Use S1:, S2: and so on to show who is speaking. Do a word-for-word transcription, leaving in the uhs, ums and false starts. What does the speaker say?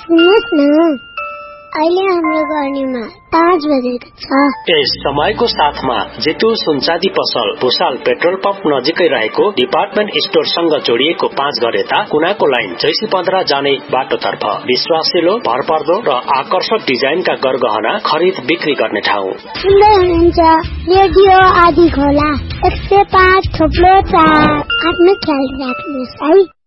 S1: सुन्नुहोस् न, अहिले हाम्रो गर्नेमा पाँच बजेको छ।
S2: यस समयको साथमा जेतु सुनचाँदी पसल भुसाल पेट्रोल पम्प नजिकै रहेको डिपार्टमेन्ट स्टोरसँग जोडिएको पाँच घर यता कुनाको लाइन चैसी पन्ध्र जाने बाटोतर्फ विश्वासिलो, भरपर्दो र आकर्षक डिजाइनका गरगहना खरिद बिक्री गर्ने ठाउँ।
S1: सुन्दै हुनुहुन्छ रेडियो आदि खोला एक सय पाँच थोप्लो चार। आफ्नो ख्याल राख्नुहोस् है।